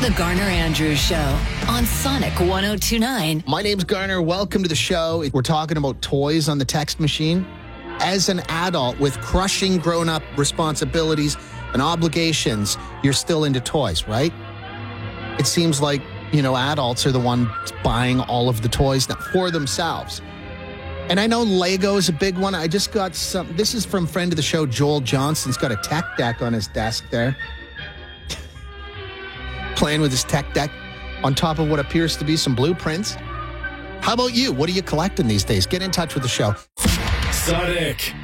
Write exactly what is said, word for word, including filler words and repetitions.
The Garner Andrews Show on Sonic one oh two point nine. My name's Garner. Welcome to the show. We're talking about toys on the text machine. As an adult with crushing grown-up responsibilities and obligations, you're still into toys, right? It seems like, you know, adults are the ones buying all of the toys for themselves. And I know Lego is a big one. I just got some. This is from friend of the show, Joel Johnson's got a tech deck on his desk there. Playing with his tech deck on top of what appears to be some blueprints. How about you? What are you collecting these days? Get in touch with the show. Sonic